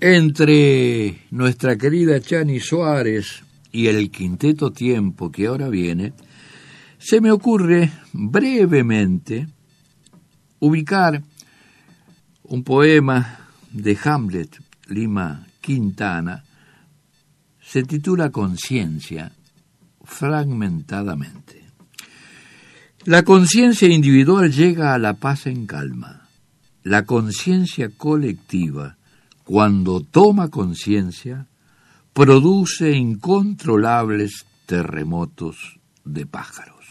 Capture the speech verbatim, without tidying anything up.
Entre nuestra querida Chani Suárez y el Quinteto Tiempo que ahora viene, se me ocurre brevemente ubicar un poema de Hamlet Lima Quintana. Se titula Conciencia, fragmentadamente. La conciencia individual llega a la paz en calma. La conciencia colectiva, cuando toma conciencia, produce incontrolables terremotos de pájaros.